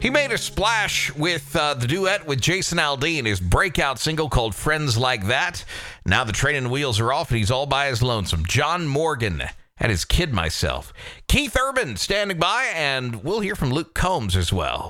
He made a splash with the duet with Jason Aldean, his breakout single called Friends Like That. Now the training wheels are off and he's all by his lonesome. John Morgan and his Kid Myself. Keith Urban standing by, and we'll hear from Luke Combs as well.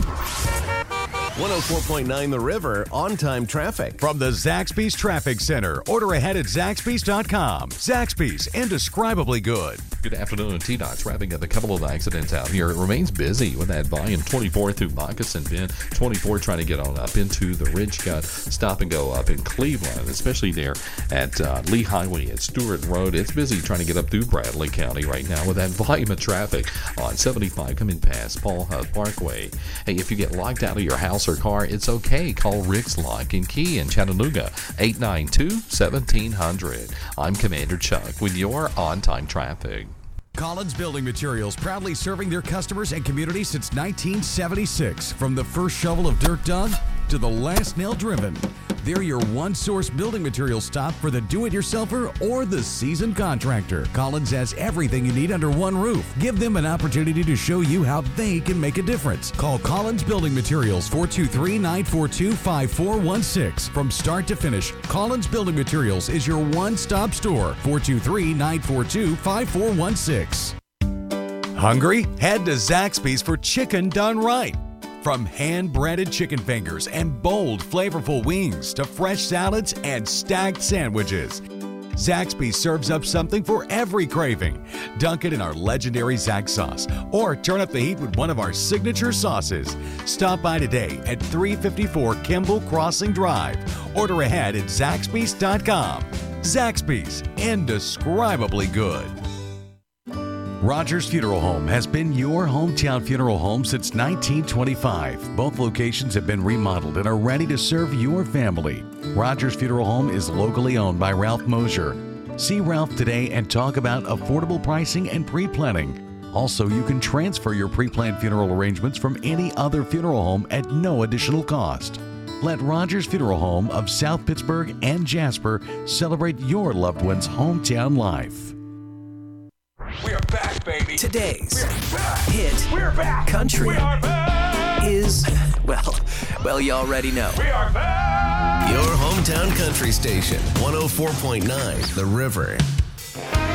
104.9 The River, on-time traffic. From the Zaxby's Traffic Center. Order ahead at Zaxby's.com. Zaxby's, indescribably good. Good afternoon. TDOT's wrapping up a couple of accidents out here. It remains busy with that volume 24 through Moccasin Bend. 24 trying to get on up into the Ridge Cut. Stop and go up in Cleveland, especially there at Lee Highway at Stewart Road. It's busy trying to get up through Bradley County right now with that volume of traffic on 75 coming past Paul Hudd Parkway. Hey, if you get locked out of your house or car, it's okay. Call Rick's Lock and Key in Chattanooga, 892-1700. I'm Commander Chuck with your on-time traffic. Collins Building Materials, proudly serving their customers and community since 1976. From the first shovel of dirt dug to the last nail driven, they're your one-source building materials stop for the do-it-yourselfer or the seasoned contractor. Collins has everything you need under one roof. Give them an opportunity to show you how they can make a difference. Call Collins Building Materials, 423-942-5416. From start to finish, Collins Building Materials is your one-stop store, 423-942-5416. Hungry? Head to Zaxby's for chicken done right. From hand-breaded chicken fingers and bold, flavorful wings to fresh salads and stacked sandwiches, Zaxby's serves up something for every craving. Dunk it in our legendary Zax sauce or turn up the heat with one of our signature sauces. Stop by today at 354 Kimball Crossing Drive. Order ahead at Zaxby's.com. Zaxby's, indescribably good. Rogers Funeral Home has been your hometown funeral home since 1925. Both locations have been remodeled and are ready to serve your family. Rogers Funeral Home is locally owned by Ralph Mosier. See Ralph today and talk about affordable pricing and pre-planning. Also, you can transfer your pre-planned funeral arrangements from any other funeral home at no additional cost. Let Rogers Funeral Home of South Pittsburgh and Jasper celebrate your loved one's hometown life. We are back, baby. Today's hit country is, well, you already know. We are back. Your hometown country station, 104.9 The River.